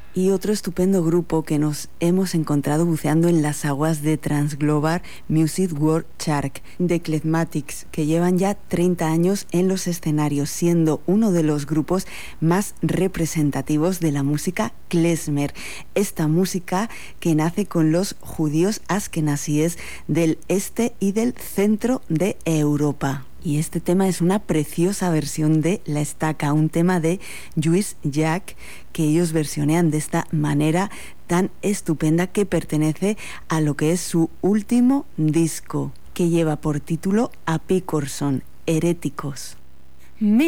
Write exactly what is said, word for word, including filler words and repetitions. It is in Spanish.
Y otro estupendo grupo que nos hemos encontrado buceando en las aguas de Transglobal Music World Shark, de Klezmatics, que llevan ya treinta años en los escenarios, siendo uno de los grupos más representativos de la música klezmer. Esta música que nace con los judíos askenazíes del este y del centro de Europa. Y este tema es una preciosa versión de La Estaca, un tema de Lluís Llach, que ellos versionean de esta manera tan estupenda, que pertenece a lo que es su último disco, que lleva por título Apícorson, Heréticos.